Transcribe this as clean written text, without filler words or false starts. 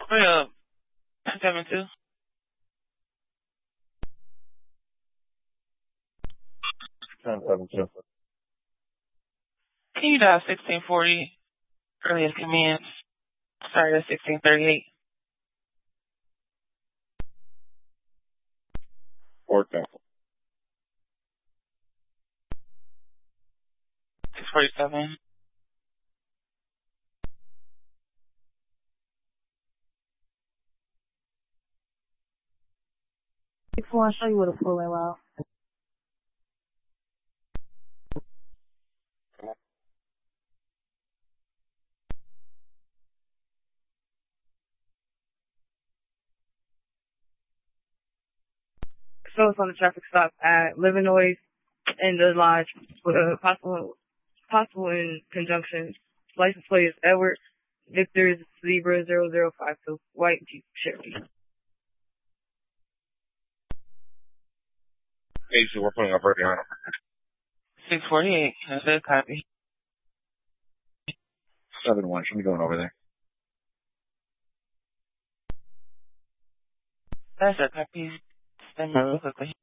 Hurry up. 72. Can you dial 1640? Earliest commence. Sorry, that's 1638. 647. 4, I'll show you what a full-in route. So it's on the traffic stop at Livernois and the Lodge with possible in conjunction. License plate is Edward Victor Zebra 0052, white Jeep Cherokee. Casey, we're putting up right behind him. 648. That's a copy. 7-1, should be going over there. That's a copy. Send me real quickly.